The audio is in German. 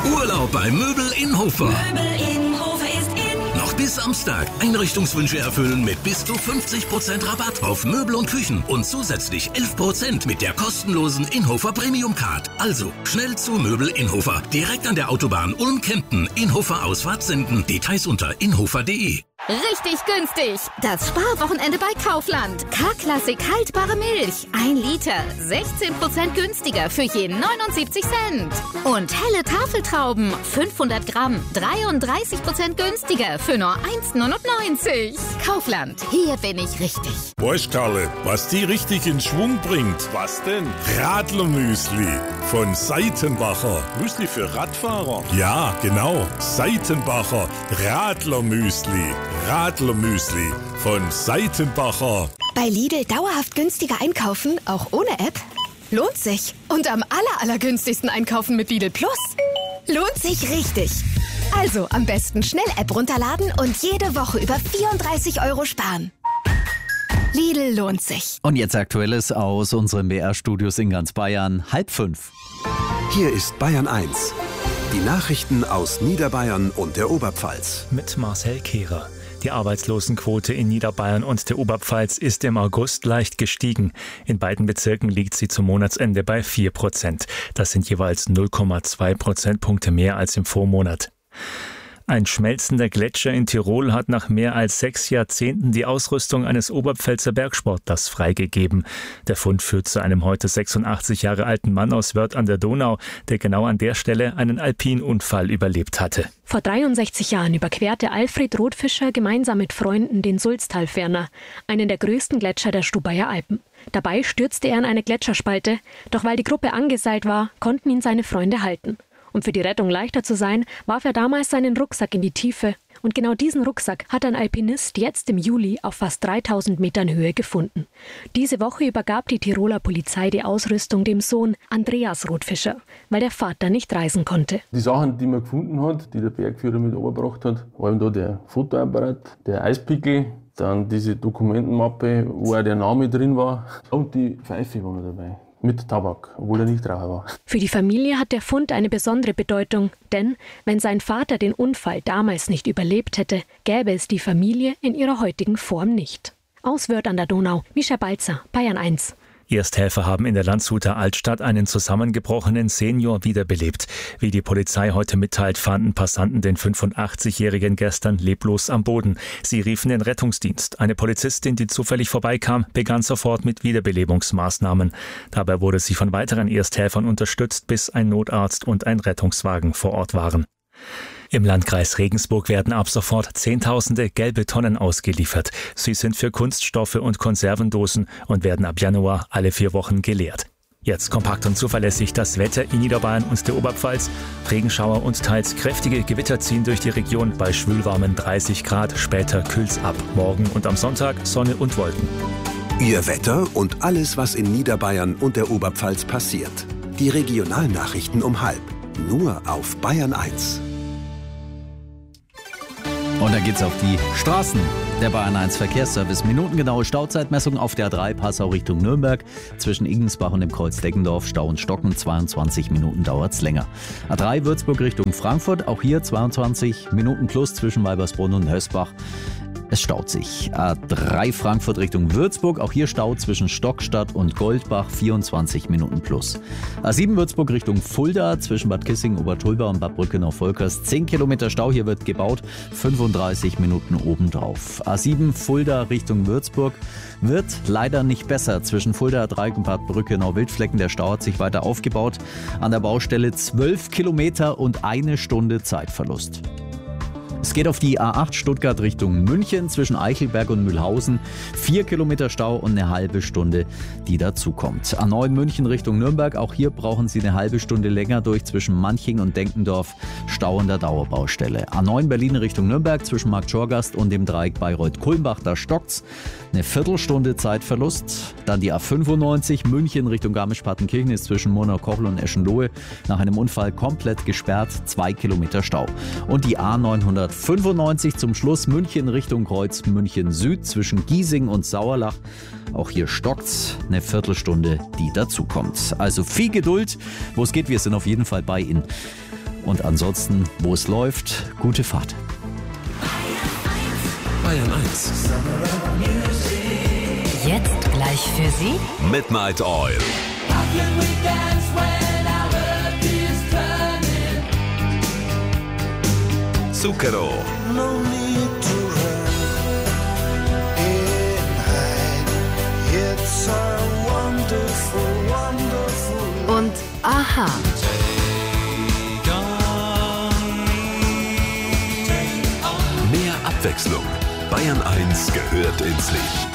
Urlaub bei Möbel in Hofer. Möbel in Hofer ist in. Noch bis Samstag. Einrichtungswünsche erfüllen mit bis zu 50% Rabatt auf Möbel und Küchen und zusätzlich 11% mit der kostenlosen Inhofer Premium Card. Also schnell zu Möbel in Hofer. Direkt an der Autobahn Ulm-Kempten. Inhofer Ausfahrt senden. Details unter inhofer.de. Richtig günstig. Das Sparwochenende bei Kaufland. K-Klassik haltbare Milch. 1 Liter. 16% günstiger für je 79 Cent. Und helle Tafeltrauben. 500 Gramm. 33% günstiger für nur 1,99. Kaufland. Hier bin ich richtig. Weißt Karle, was die richtig in Schwung bringt? Was denn? Radlermüsli von Seitenbacher. Müsli für Radfahrer? Ja, genau. Seitenbacher Radlermüsli. Radlermüsli von Seitenbacher. Bei Lidl dauerhaft günstiger einkaufen, auch ohne App? Lohnt sich. Und am allergünstigsten einkaufen mit Lidl Plus. Lohnt sich richtig. Also am besten schnell App runterladen und jede Woche über 34 € sparen. Lidl lohnt sich. Und jetzt Aktuelles aus unseren BR-Studios in ganz Bayern. 4:30. Hier ist Bayern 1. Die Nachrichten aus Niederbayern und der Oberpfalz. Mit Marcel Kehrer. Die Arbeitslosenquote in Niederbayern und der Oberpfalz ist im August leicht gestiegen. In beiden Bezirken liegt sie zum Monatsende bei 4%. Das sind jeweils 0,2 Prozentpunkte mehr als im Vormonat. Ein schmelzender Gletscher in Tirol hat nach mehr als 6 Jahrzehnten die Ausrüstung eines Oberpfälzer Bergsportlers freigegeben. Der Fund führt zu einem heute 86 Jahre alten Mann aus Wörth an der Donau, der genau an der Stelle einen Alpinunfall überlebt hatte. Vor 63 Jahren überquerte Alfred Rotfischer gemeinsam mit Freunden den Sulztalferner, einen der größten Gletscher der Stubaier Alpen. Dabei stürzte er in eine Gletscherspalte, doch weil die Gruppe angeseilt war, konnten ihn seine Freunde halten. Um für die Rettung leichter zu sein, warf er damals seinen Rucksack in die Tiefe. Und genau diesen Rucksack hat ein Alpinist jetzt im Juli auf fast 3000 Metern Höhe gefunden. Diese Woche übergab die Tiroler Polizei die Ausrüstung dem Sohn Andreas Rotfischer, weil der Vater nicht reisen konnte. Die Sachen, die man gefunden hat, die der Bergführer mit runtergebracht hat, war eben da der Fotoapparat, der Eispickel, dann diese Dokumentenmappe, wo auch der Name drin war, und die Pfeife war noch dabei. Mit Tabak, obwohl er nicht Raucher war. Für die Familie hat der Fund eine besondere Bedeutung, denn wenn sein Vater den Unfall damals nicht überlebt hätte, gäbe es die Familie in ihrer heutigen Form nicht. Aus Wörth an der Donau, Mischa Balzer, Bayern 1. Ersthelfer haben in der Landshuter Altstadt einen zusammengebrochenen Senior wiederbelebt. Wie die Polizei heute mitteilt, fanden Passanten den 85-Jährigen gestern leblos am Boden. Sie riefen den Rettungsdienst. Eine Polizistin, die zufällig vorbeikam, begann sofort mit Wiederbelebungsmaßnahmen. Dabei wurde sie von weiteren Ersthelfern unterstützt, bis ein Notarzt und ein Rettungswagen vor Ort waren. Im Landkreis Regensburg werden ab sofort Zehntausende gelbe Tonnen ausgeliefert. Sie sind für Kunststoffe und Konservendosen und werden ab Januar alle 4 Wochen geleert. Jetzt kompakt und zuverlässig das Wetter in Niederbayern und der Oberpfalz. Regenschauer und teils kräftige Gewitter ziehen durch die Region bei schwülwarmen 30 Grad. Später kühlt's ab. Morgen und am Sonntag Sonne und Wolken. Ihr Wetter und alles, was in Niederbayern und der Oberpfalz passiert. Die Regionalnachrichten um 12:30. Nur auf Bayern 1. Und dann geht's auf die Straßen. Der Bayern 1 Verkehrsservice. Minutengenaue Stauzeitmessung auf der A3 Passau Richtung Nürnberg. Zwischen Igensbach und dem Kreuz Deggendorf Stau und Stocken. 22 Minuten dauert's länger. A3 Würzburg Richtung Frankfurt. Auch hier 22 Minuten plus zwischen Weibersbrunn und Hösbach. Es staut sich. A3 Frankfurt Richtung Würzburg. Auch hier Stau zwischen Stockstadt und Goldbach. 24 Minuten plus. A7 Würzburg Richtung Fulda. Zwischen Bad Kissingen, Obertulba und Bad Brückenau-Volkers. 10 Kilometer Stau. Hier wird gebaut. 35 Minuten obendrauf. A7 Fulda Richtung Würzburg. Wird leider nicht besser. Zwischen Fulda, Dreieck und Bad Brückenau-Wildflecken. Der Stau hat sich weiter aufgebaut. An der Baustelle 12 Kilometer und 1 Stunde Zeitverlust. Es geht auf die A8 Stuttgart Richtung München zwischen Eichelberg und Mühlhausen. 4 Kilometer Stau und eine halbe Stunde, die dazukommt. A9 München Richtung Nürnberg. Auch hier brauchen Sie eine halbe Stunde länger durch zwischen Manching und Denkendorf. Stau an der Dauerbaustelle. A9 Berlin Richtung Nürnberg zwischen Marktschorgast und dem Dreieck Bayreuth-Kulmbach. Da stockt's. Eine Viertelstunde Zeitverlust. Dann die A95 München Richtung Garmisch-Partenkirchen ist zwischen Murnau-Kochel und Eschenlohe nach einem Unfall komplett gesperrt. 2 Kilometer Stau. Und die A995 zum Schluss München Richtung Kreuz München Süd zwischen Giesing und Sauerlach. Auch hier stockt's. Eine Viertelstunde, die dazukommt. Also viel Geduld. Wo es geht, wir sind auf jeden Fall bei Ihnen. Und ansonsten, wo es läuft, gute Fahrt. Bayern 1. Jetzt gleich für Sie Midnight Oil. Zucchero. Und aha. Mehr Abwechslung. Bayern 1 gehört ins Leben.